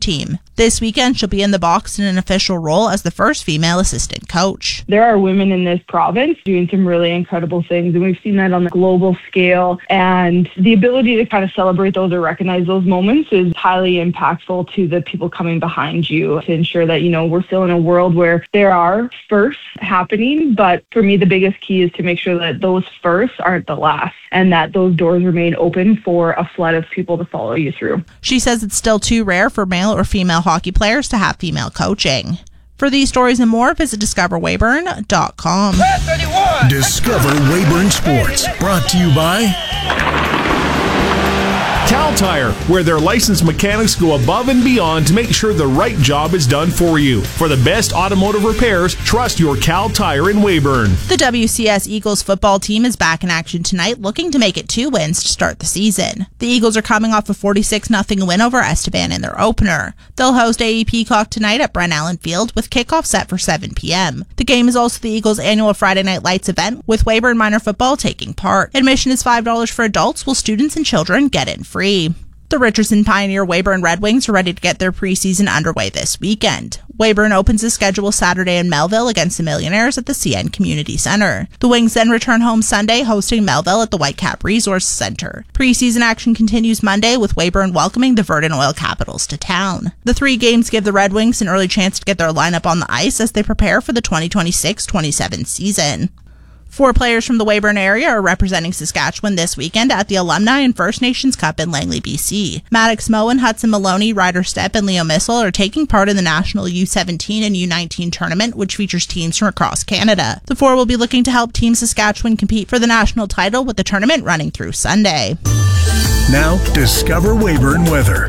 team. This weekend, she'll be in the box in an official role as the first female assistant coach. There are women in this province doing some really incredible things, and we've seen that on the global scale. And the ability to kind of celebrate those or recognize those moments is highly impactful to the people coming behind you to ensure that, we're still in a world where there are firsts happening. But for me, the biggest key is to make sure that those firsts aren't the last and that those doors remain open for a flood of people to follow you through. She says it's still too rare for male or female hockey players to have female coaching. For these stories and more, visit discoverweyburn.com. Discover Weyburn Sports, brought to you by Cal Tire, where their licensed mechanics go above and beyond to make sure the right job is done for you. For the best automotive repairs, trust your Cal Tire in Weyburn. The WCS Eagles football team is back in action tonight, looking to make it 2 wins to start the season. The Eagles are coming off a 46-0 win over Estevan in their opener. They'll host AE Peacock tonight at Brent Allen Field with kickoff set for 7 p.m. The game is also the Eagles' annual Friday Night Lights event, with Weyburn Minor Football taking part. Admission is $5 for adults, while students and children get in free. The Richardson Pioneer Weyburn Red Wings are ready to get their preseason underway this weekend. Weyburn opens the schedule Saturday in Melville against the Millionaires at the CN Community Center. The Wings then return home Sunday, hosting Melville at the Whitecap Resource Center. Preseason action continues Monday, with Weyburn welcoming the Verdun Oil Capitals to town. The 3 games give the Red Wings an early chance to get their lineup on the ice as they prepare for the 2026-27 season. 4 players from the Weyburn area are representing Saskatchewan this weekend at the Alumni and First Nations Cup in Langley, BC. Maddox Moen, Hudson Maloney, Ryder Stepp, and Leo Missel are taking part in the National U17 and U19 tournament, which features teams from across Canada. The 4 will be looking to help Team Saskatchewan compete for the national title, with the tournament running through Sunday. Now, discover Weyburn weather.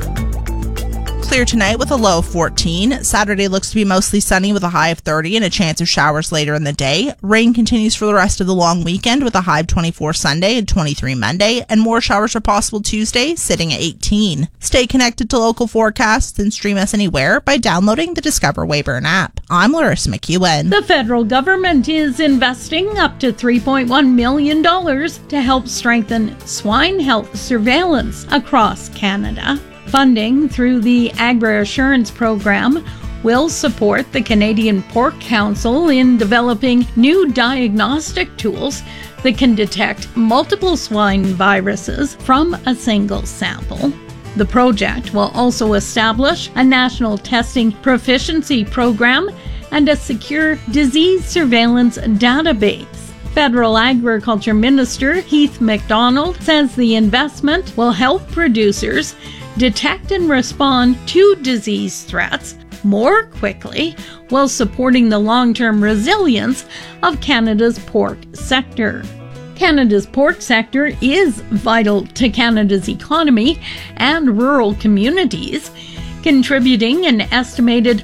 Clear tonight with a low of 14. Saturday looks to be mostly sunny with a high of 30 and a chance of showers later in the day. Rain continues for the rest of the long weekend with a high of 24 Sunday and 23 Monday, and more showers are possible Tuesday, sitting at 18. Stay connected to local forecasts and stream us anywhere by downloading the Discover Weyburn app. I'm Larissa McEwen. The federal government is investing up to $3.1 million to help strengthen swine health surveillance across Canada. Funding through the Agri-Assurance Program will support the Canadian Pork Council in developing new diagnostic tools that can detect multiple swine viruses from a single sample. The project will also establish a national testing proficiency program and a secure disease surveillance database. Federal Agriculture Minister Heath MacDonald says the investment will help producers detect and respond to disease threats more quickly while supporting the long-term resilience of Canada's pork sector. Canada's pork sector is vital to Canada's economy and rural communities, contributing an estimated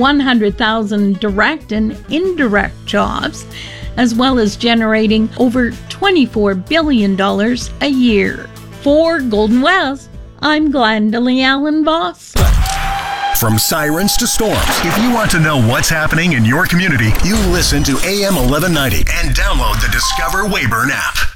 100,000 direct and indirect jobs, as well as generating over $24 billion a year. For Golden West, I'm Glendalee Allen Voss. From sirens to storms, if you want to know what's happening in your community, you listen to AM 1190 and download the Discover Weyburn app.